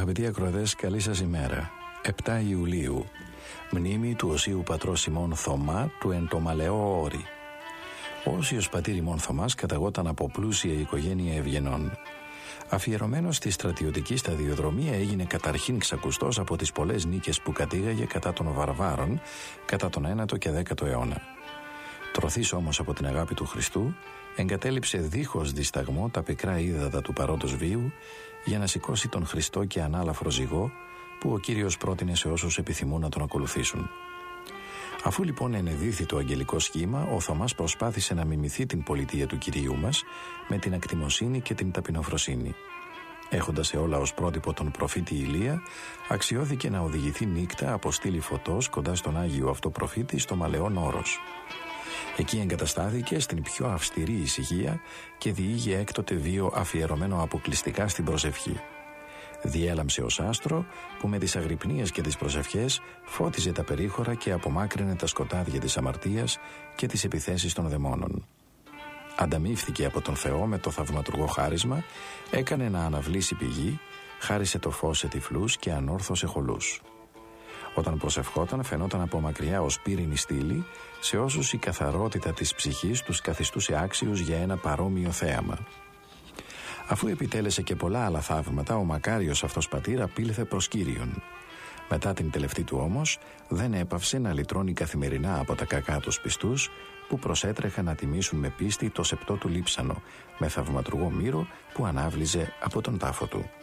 Αγαπητοί ακροατές, καλή σας ημέρα. 7 Ιουλίου, μνήμη του Οσίου Πατρός ημών Θωμά του εν το Μαλαιό Όρη. Ο Όσιος πατήρ ημών Θωμάς καταγόταν από πλούσια οικογένεια ευγενών. Αφιερωμένος στη στρατιωτική σταδιοδρομία, έγινε καταρχήν ξακουστός από τις πολλές νίκες που κατήγαγε κατά των βαρβάρων κατά τον 9ο και 10ο αιώνα. Τρωθής όμως από την αγάπη του Χριστού, εγκατέλειψε δίχως δισταγμό τα πικρά ύδατα του παρόντος βίου για να σηκώσει τον Χριστό και ανάλαφρο ζυγό που ο Κύριος πρότεινε σε όσους επιθυμούν να τον ακολουθήσουν. Αφού λοιπόν ενεδύθη το αγγελικό σχήμα, ο Θωμάς προσπάθησε να μιμηθεί την πολιτεία του Κυρίου μας με την ακτιμοσύνη και την ταπεινοφροσύνη. Έχοντας σε όλα ως πρότυπο τον προφήτη Ηλία, αξιώθηκε να οδηγηθεί νύκτα από στήλη φωτός κοντά στον Άγιο αυτό προφήτη στο Μαλαιόν Όρος. Εκεί εγκαταστάθηκε στην πιο αυστηρή ησυχία και διήγε έκτοτε βίο αφιερωμένο αποκλειστικά στην προσευχή. Διέλαμψε ως άστρο που με τις αγρυπνίες και τις προσευχές φώτιζε τα περίχωρα και απομάκρυνε τα σκοτάδια της αμαρτίας και τις επιθέσεις των δαιμόνων. Ανταμείφθηκε από τον Θεό με το θαυματουργό χάρισμα, έκανε να αναβλήσει πηγή, χάρισε το φως σε τυφλούς και ανόρθωσε χολούς. Όταν προσευχόταν φαινόταν από μακριά ως πύρινη στήλη σε όσους η καθαρότητα της ψυχής τους καθιστούσε άξιους για ένα παρόμοιο θέαμα. Αφού επιτέλεσε και πολλά άλλα θαύματα, ο μακάριος αυτός πατήρ απήλθε προς Κύριον. Μετά την τελευταία του όμως, δεν έπαυσε να λυτρώνει καθημερινά από τα κακά τους πιστούς που προσέτρεχαν να τιμήσουν με πίστη το σεπτό του λείψανο, με θαυματουργό μύρο που ανάβλιζε από τον τάφο του.